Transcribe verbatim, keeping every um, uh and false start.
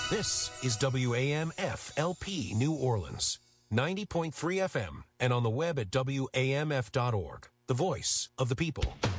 This is W A M F L P New Orleans, ninety point three F M, and on the web at W A M F dot org. The voice of the people.